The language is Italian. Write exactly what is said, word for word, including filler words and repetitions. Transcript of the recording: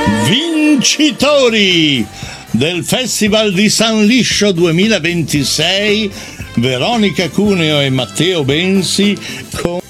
Vincitori del Festival di San Liscio duemilaventisei, Veronica Cuneo e Matteo Bensi con